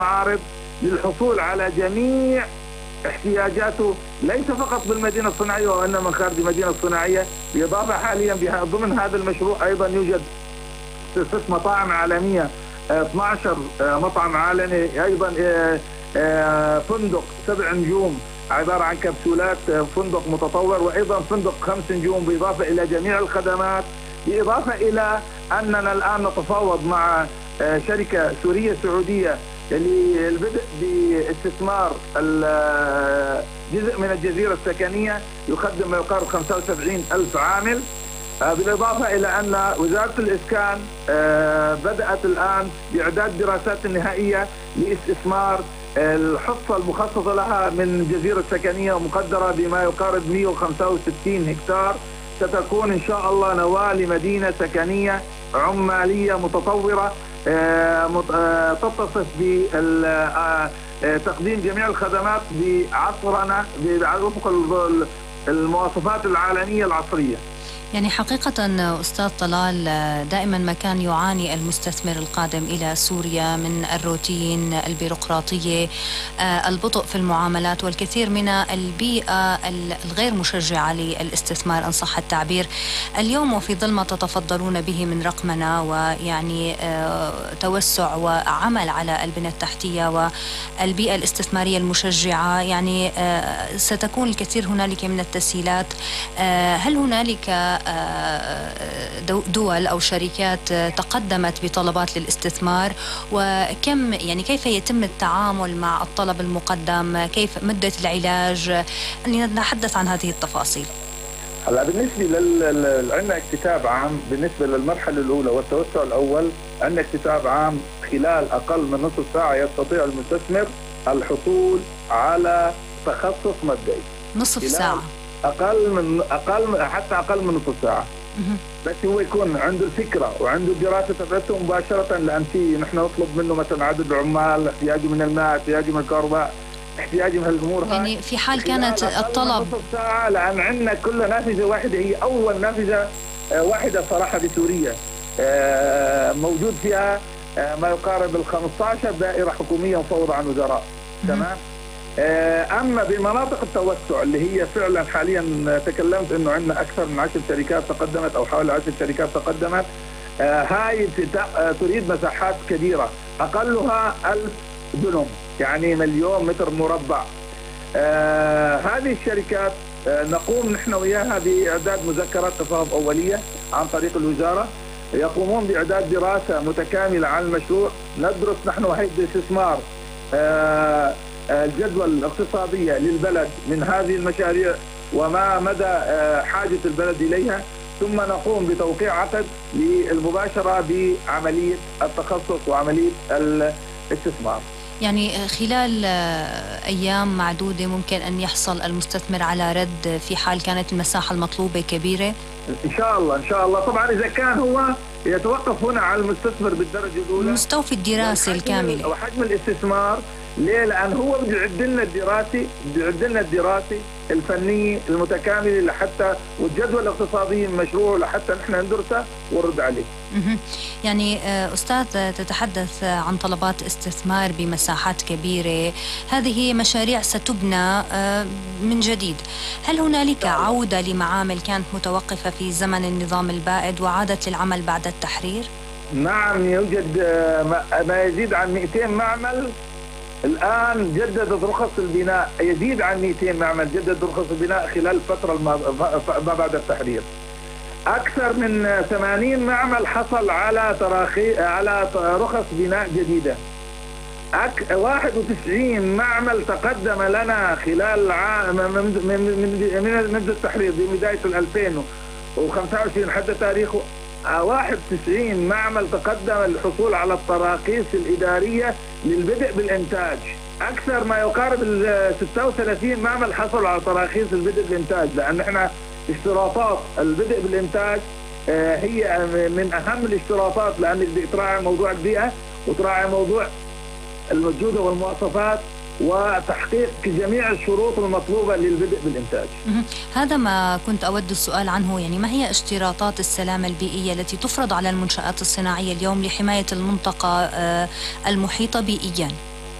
معارض للحصول على جميع احتياجاته، ليس فقط بالمدينة الصناعية وإنما من خارج المدينة الصناعية. بالإضافة حاليا ضمن هذا المشروع أيضا يوجد 6 مطاعم عالمية، 12 مطعم عالمي، أيضا فندق 7 نجوم عبارة عن كبسولات، فندق متطور، وأيضا فندق 5 نجوم، بالإضافة إلى جميع الخدمات. بالإضافة إلى أننا الآن نتفاوض مع شركة سورية سعودية للبدء باستثمار جزء من الجزيرة السكنية يخدم ما يقارب 75,000 عامل. بالإضافة إلى أن وزارة الإسكان بدأت الآن بإعداد دراسات نهائية لاستثمار الحصة المخصصة لها من الجزيرة السكنية، ومقدرة بما يقارب 165 هكتار، ستكون إن شاء الله نواة لمدينة سكنية عمالية متطورة تتصف بتقديم جميع الخدمات بعصرنا وفق المواصفات العالمية العصرية. يعني حقيقة أستاذ طلال، دائما ما كان يعاني المستثمر القادم إلى سوريا من الروتين، البيروقراطية، البطء في المعاملات، والكثير من البيئة الغير مشجعة للاستثمار إن صح التعبير. اليوم وفي ظل ما تتفضلون به من رقمنة ويعني توسع وعمل على البنية التحتية والبيئة الاستثمارية المشجعة، يعني ستكون الكثير هنالك من التسهيلات. هل هنالك دول أو شركات تقدمت بطلبات للاستثمار؟ وكم يعني كيف يتم التعامل مع الطلب المقدم؟ كيف مدة العلاج؟ نتحدث عن هذه التفاصيل. هلا بالنسبة عندنا اكتتاب عام بالنسبة للمرحلة الأولى والتوسع الأول، عندنا اكتتاب عام خلال أقل من نصف ساعة يستطيع المستثمر الحصول على تخصص مبدئي. نصف ساعة؟ حتى أقل من نصف ساعة. بس هو يكون عنده الفكرة وعنده الدراسة تبعته مباشرة، لأن نحن نطلب منه مثلا عدد العمال، احتياجه من الماء، احتياجه من الكهرباء، احتياجه من الأمور هاي. يعني في حال كانت الطلب نصف ساعة، لأن عندنا كل نافذة واحدة، هي أول نافذة واحدة صراحة بسوريا موجود فيها ما يقارب 15 دائرة حكومية مفوضة عن وزراء. تمام. أما بمناطق التوسع اللي هي فعلا حاليا تكلمت أنه عندنا أكثر من 10 شركات تقدمت أو حوالي 10 شركات تقدمت. هاي تريد مساحات كبيرة، أقلها 1000 دنم، يعني 1,000,000 متر مربع. هذه الشركات نقوم نحن وياها بإعداد مذكرات تفاوض أولية عن طريق الوزارة، يقومون بإعداد دراسة متكاملة عن المشروع. ندرس نحن وهيئة الاستثمار الجدوى الاقتصادية للبلد من هذه المشاريع وما مدى حاجة البلد إليها، ثم نقوم بتوقيع عقد للمباشرة بعملية التخصص وعملية الاستثمار. يعني خلال أيام معدودة ممكن أن يحصل المستثمر على رد في حال كانت المساحة المطلوبة كبيرة؟ إن شاء الله إن شاء الله. طبعا إذا كان هو يتوقف هنا على المستثمر بالدرجة الأولى مستوفي الدراسة الكاملة وحجم الاستثمار. ليه؟ لأن هو بده يعد لنا الدراسة الفنية المتكاملة لحتى والجدوى الاقتصادية من المشروع لحتى نحن ندرسه ونرد عليه. يعني أستاذ تتحدث عن طلبات استثمار بمساحات كبيرة، هذه مشاريع ستبنى من جديد. هل هنالك عودة لمعامل كانت متوقفة في زمن النظام البائد وعادت للعمل بعد التحرير؟ نعم، يوجد ما يزيد عن 200 معمل الآن جددت رخص البناء، يزيد عن 200 معمل جدد رخص البناء خلال الفترة ما بعد التحرير. أكثر من 80 معمل حصل على رخص بناء جديدة. 91 معمل تقدم لنا خلال منذ التحرير ببداية 2025 حتى تاريخه. 91 معمل تقدم للحصول على التراخيص الإدارية للبدء بالإنتاج. أكثر ما يقارب 36 معمل حصلوا على تراخيص البدء بالإنتاج، لأن احنا اشتراطات البدء بالإنتاج هي من أهم الاشتراطات، لأنك بدك تراعي موضوع البيئة وتراعي موضوع الجودة والمواصفات وتحقيق جميع الشروط المطلوبة للبدء بالإنتاج. هذا ما كنت أود السؤال عنه، يعني ما هي اشتراطات السلامة البيئية التي تفرض على المنشآت الصناعية اليوم لحماية المنطقة المحيطة بيئياً؟